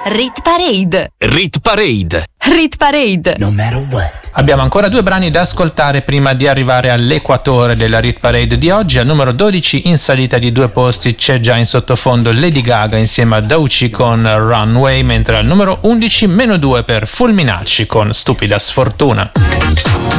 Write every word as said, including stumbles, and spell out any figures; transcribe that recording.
Rit Parade. Rit Parade. Rit Parade. No matter what. Abbiamo ancora due brani da ascoltare prima di arrivare all'equatore della Rit Parade di oggi. Al numero dodici, in salita di due posti, c'è già in sottofondo Lady Gaga insieme a Doechii con Runway, mentre al numero undici meno due per Fulminacci con Stupida Sfortuna.